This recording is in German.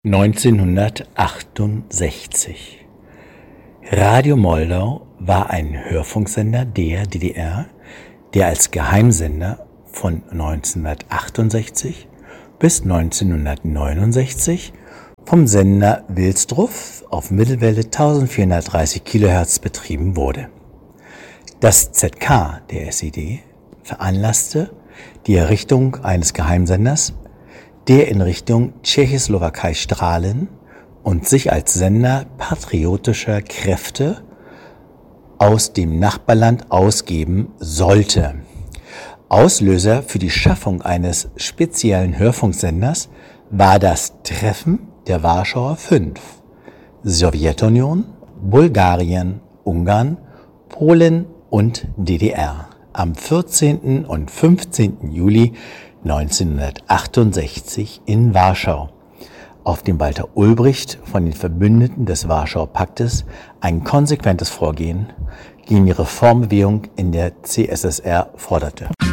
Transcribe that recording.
1968. Radio Moldau war ein Hörfunksender der DDR, der als Geheimsender von 1968 bis 1969 vom Sender Wilsdruff auf Mittelwelle 1430 kHz betrieben wurde. Das ZK der SED veranlasste die Errichtung eines Geheimsenders, der in Richtung Tschechoslowakei strahlen und sich als Sender patriotischer Kräfte aus dem Nachbarland ausgeben sollte. Auslöser für die Schaffung eines speziellen Hörfunksenders war das Treffen der Warschauer Fünf: Sowjetunion, Bulgarien, Ungarn, Polen und DDR am 14. und 15. Juli 1968 in Warschau, auf dem Walter Ulbricht von den Verbündeten des Warschauer Paktes ein konsequentes Vorgehen gegen die Reformbewegung in der CSSR forderte.